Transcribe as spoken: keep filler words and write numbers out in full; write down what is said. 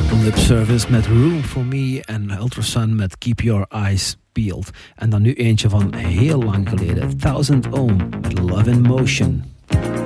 Lip Service met Room For Me en Ultrasun met Keep Your Eyes Peeled. En dan nu eentje van heel lang geleden. Thousand Ohm met Love in Motion.